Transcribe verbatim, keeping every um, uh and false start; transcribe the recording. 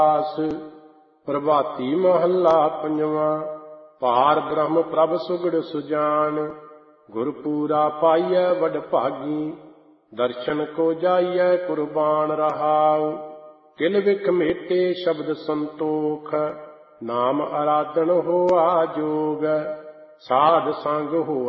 ਦਾਸ। ਪ੍ਰਭਾਤੀ ਮਹੱਲਾ ਪੰਜਵਾਂ। ਪਾਰ ਬ੍ਰਹਮ ਪ੍ਰਭ ਸੁਗੜ ਸੁਜਾਨ, ਗੁਰਪੂਰਾ ਪਾਈਐ ਵਡ ਭਾਗੀ। ਦਰਸ਼ਨ ਕੋ ਜਾਈਐ ਕੁਰਬਾਨ ਰਹਾਉ, ਤਿਲ ਵਿਖ ਮੇਟੇ ਸ਼ਬਦ ਸੰਤੋਖ। ਨਾਮ ਅਰਾਧਨ ਹੋਆ ਜੋਗ, ਸਾਧ ਸੰਗ ਹੋਆ